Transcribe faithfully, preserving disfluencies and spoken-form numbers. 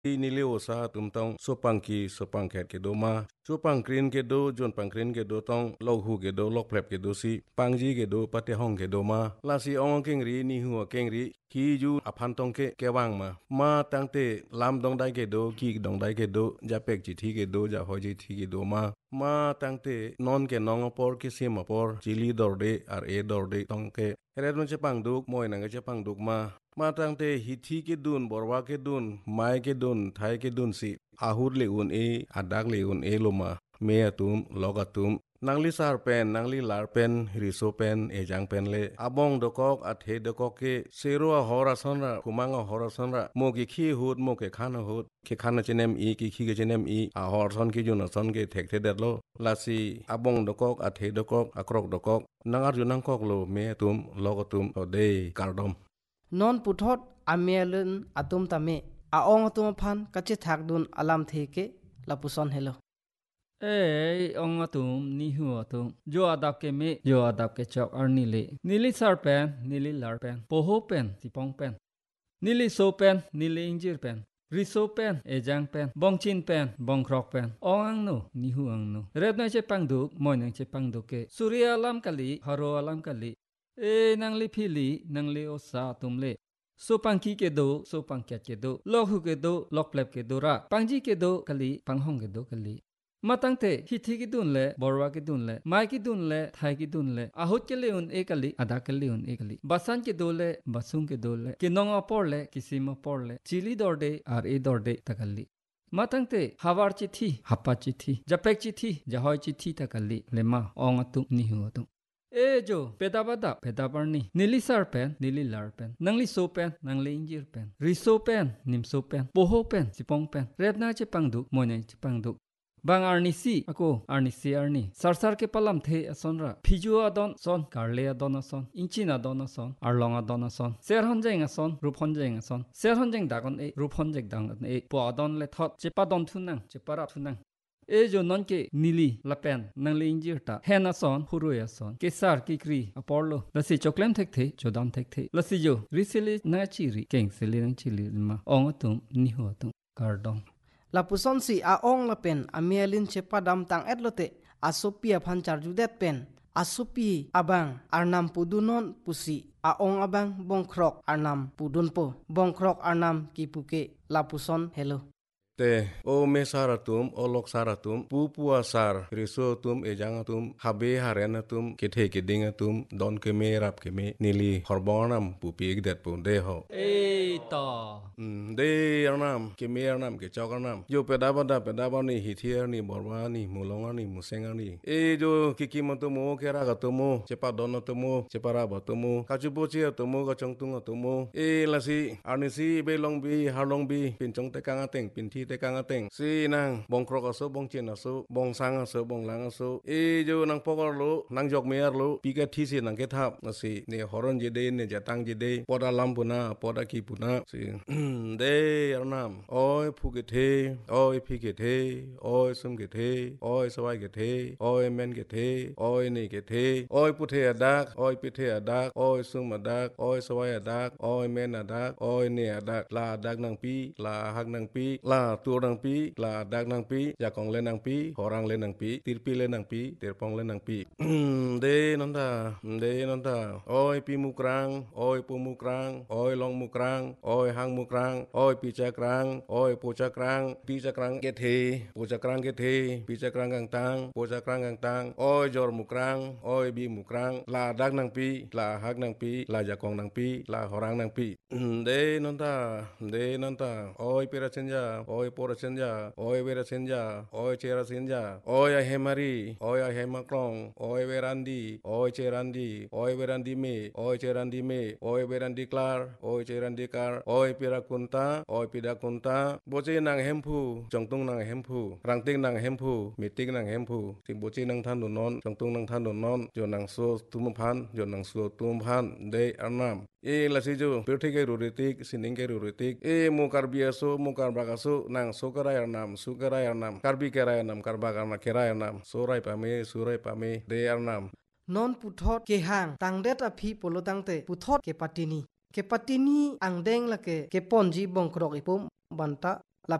นิเลโอซาตุมตองโซปังกีโซปังแคดเกโดมาโซปังกรีนเกโดจวนปังกรีนเกโดตองลอกหูเกโดลอกเพลบเกโดซีปังจีเกโดปะเตห้องเกโดมาลาซีอองเกงรีนี่หัวเกงรีฮีจูอพันตองเกแกวังมามาตั้งเตลามดองไดเกโดกีดองไดเกโดจะเป็กจิทีเกโดจะหอยจิทีเกโดมามาตั้งเตนอนเกนองปอร์เกซิมาปอร์จิลีดอร์เดอาร์เอดอร์เดตองเกเรดมันจะปังดุกมวยนังจะปังดุกมามาตั้งเตฮิทีเกดุนบอร์วาเกดุนไมเกดุนไทยเกดุนสิอาหุดเลอุนเออาดักเลอุนเอโลมาเมียตุมลอกตุมนังลิซาร์เป็นนังลิลาร์เป็นริโซเป็นเอจังเป็นเลอาบองดกอกอัฐเฮดกอกเกเซรัวฮอราซอนระคุมังฮอราซอนระโมกิขี้หูดโมกิขันหูดกิขันเจเนมอีกิขี้เจเนมอีอาฮอร์ซอนกิจุนซอนเกเทกเทเดโลลาซีอาบองดกอกอัฐเฮดกอกอักรอกดกอกนังอาร์จุนังกอกโลเมียตุมลอกตุมโอเดการดอมนอนปุทอดอเมลันอตุมตาเมอาองอตุมพันกัจจิทักดุนอลัมเทเกลาปุซอนเฮโลเอ้ยองอตุมนี่หัวตุมโยอาดับเกเมโยอาดับเกจอกอาร์นิเลนิลิซาร์เปนนิลิลาร์เปนโปโฮเปนสิปองเปนนิลิโซเปนนิลิอินจิร์เปนริโซเปนเอจังเปนบองชินเปนบองครอกเปนองอังโนนิหัวอังโนเรดนเชปังดุกมอยนังเชปังดุกเกสุริยาลัมกะลีฮาโรอลัมกะลีเอ้นังลิพิลีนังลิโอซาตุมเลโซปังคีเกโดโซปังแคเกโดลอกฮูเกโดลอกเพลบเกโดระปังจีเกโดกะลีปังฮองเกโดกะลีมาตั้งแต่ฮิตฮิกิดุนเลบอร์วากิดุนเลไมกิดุนเลไทยกิดุนเลอาหุดเกเลอุนเอกะลีอาดาเกเลอุนเอกะลีบาซันเกโดเลบาซุงเกโดเลกินองอปอร์เลกิซิมาปอร์เลจิลีดอร์เดอาร์เอดอร์เดตะกะลีมาตั้งแต่ฮาวาร์จิทีฮัปปาจิทีจะเป็กจิทีจะหอยจิทีตะกะลีเลมาอองอตุนิหัวตุเอโจเปดาบดาเปดาบาร์นีนิลิซาร์เปนนิลิลาร์เปนนังลิโซเปนนังลิอินจิร์เปนริโซเปนนิมโซเปนโปโฮเปนสิปองเปนเรดนาเจปังดุมอยนังเจปังดุบางอาร์นิซีอโกอาร์นิซีอาร์นีซาร์ซาร์เกปลัมเทอซอนระพิจูอาดอนซอนการเลอาดอนอซอนอินชินาดอนอซอนอาร์ลองอาดอนอซอนเซร์ฮอนเจงอซอนรูปฮอนเจงอซอนเซร์ฮอนเจงดากอนเอรูปฮอนเจงดังเอปออาดอนเลทอดเจปาดอนทุนังเจปาราทุนังเอโจนอนเกนิลีลาเปนนังเลอินจิร์ตาเฮนาซอนฮูรุยาซอนเกซาร์กิกรีอพอลโลลาซิช็อกเลมเทคเทโจดอนเทคเทลาซิโจริซิลินาชิริเก่งซิลินังชิลิมาองอตุมนิหัวตุมการดองลาปุซอนสีอาองลาเป็นอเมลินเชปาดัมตังเอ็ดโลเตอาโซปีอาพันจาร์จูเดตเป็นอาโซปีอาบังอาร์นัมปูดุนอนปุสีอาองอาบังบงครอกอาร์นัมปูดุนโปบงครอกอาร์นัมกิปุเกลาปุซอนเฮโลเตโอเมสาราตุมโอลอกสาราตุมปูปัวสาร์ริโซตุมเอจังตุมฮับเบฮาเรนตุมเกเทเกดิงตุมดอนเกเมรับเกเมนิลีฮอร์บอนัมปูปีกเด็ดปูเดโฮเอตาอืมเดอร์นัมเกเมอร์นัมเกจอกนัมโยเปดาบดาเปดาบานีฮิเทียร์นีบอร์วานีมูลองานีมูเซงานีเอโจกิกิมตุโมเครากตุโมเจปาดอนตุโมเจปาราบตุโมกาจูโบเชียตุโมกาจงตุงตุโมเอลาซีอานิซีเบลองบีฮาลองบีปินจงเตกังอาเต็งปินทีเตกังอาเต็งซีนางบงครอกอสุบงเจนอสุบงสังอสุบงลังอสุเอโจนางปอกอลุนางจอกเมียลุปีกะทีซีนางเกทับนสิเนฮอรอนเจเดเนจะตังเจเดปอดาลัมปุนาปอดากีปุนาสิเดอร์นามโอยพูเกเทโอยพีเกเทโอยซุมเกเทโอยสวายเกเทโอยเมนเกเทโอยนี่เกเทโอยพุเทอดักโอยปิเทอดักโอยซุมอดักโอยสวายอดักโอยเมนอดักโอยเนอดักลาดักนางปีลาหักนางปีลาตัวนางปีลาดักนางปียากองเล่นนางปีหอรังเล่นนางปีติรปีเล่นนางปีเตรปองเล่นนางปีเดนนตาเดนนตาโอยปีมุกรังโอยปูมุกรังโอยลองมุกรังโอยหังมุกรังโอยปีจักรังโอยปูจักรังปีจักรังเกเทปูจักรังเกเทปีจักรังกังตังปูจักรังกังตังโอยจอร์มุกรังโอยบีมุกรังลาดักนางปีลาหักนางปีลายากองนางปีลาหอรังนางปีเดนนตาเดนนตาโอยเปรเซนจาโอยปอรเซนจาโอยเวรเซนจาโอยเชราเซนจาโอยเฮมารีโอยเฮมากรองโอยเวรันดีโอยเชรันดีโอยเวรันดีเมโอยเชรันดีเมโอยเวรันดีคลาร์โอยเชรันดีคาร์โอยปิราคุนตาโอยปิดาคุนตาโบเจนางเฮมพูจงตุงนางเฮมพูรังติงนางเฮมพูมิติงนางเฮมพูสิโบเจนางทันดุนนจงตุงนางทันดุนนจนางโซตุมพันจนางโซตุมพันเดอร์นามเอลาซิจูเปรติเกรูริติกสินิงเกรูริติกเอมูคาร์บิอาโซมูคาร์บากาโซนางโซกรายนามสุกรายนามคาร์บิเกรายนามคาร์บากานาเครายนามโซไรปาเมสุไรปาเมเดอร์นามนอนปุทอดเกหังตังเดตอภิปโลตังเตปุทอดเกปตินีเกปตินีอังเดงละเกเกปอนจีบงครอกอิปุมบันตะ